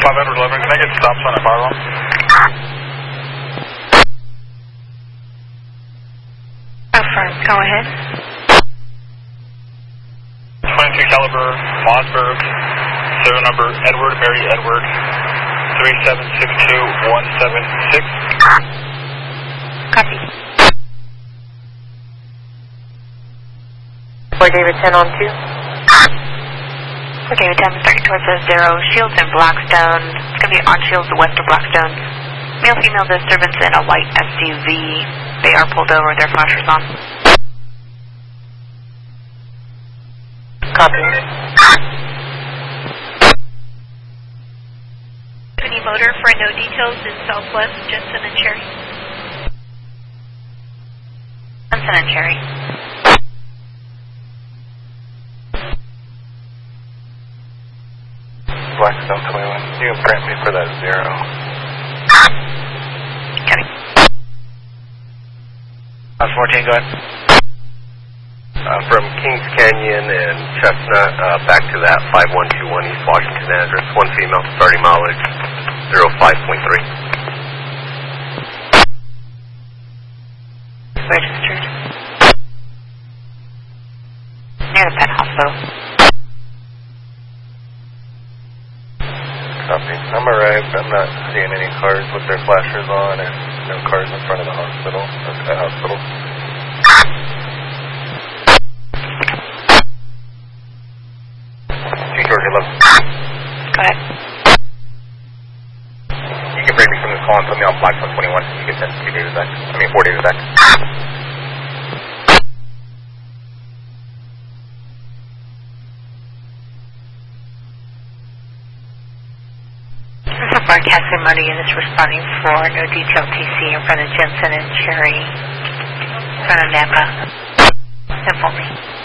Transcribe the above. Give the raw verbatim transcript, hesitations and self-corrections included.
five Edward eleven, can I get stop sign at Barlow? Affirm, go ahead. twenty-two caliber, Mossberg, serial number Edward, Mary Edward, three seven six two one seven six. Copy. For David ten on two. For David ten, starting towards the zero, Shields in Blackstone. It's going to be on Shields west of Blackstone. Male, female disturbance in a white S U V. They are pulled over, their flashers on. Copy. Any motor for no details in Southwest, Jensen and Cherry. Jensen and Cherry. Blackstone twenty-one. You can grant me for that zero. Copy. Uh, fourteen, go ahead. Uh, from Kings Canyon and Chestnut uh, back to that five one two one East Washington address, one female, starting mileage zero five point three. Registered. Near the pet hospital. Copy. I'm arrived. I'm not seeing any cars with their flashers on and no cars in front of the hospital, or the hospital. Two Georgia eleven. Go ahead. You can break me from this call and put me on Blackstone twenty-one. You can send two data back. I mean, four data back. Broadcasting Money units responding for no detail T C in front of Jensen and Cherry, in front of Napa. Inform me.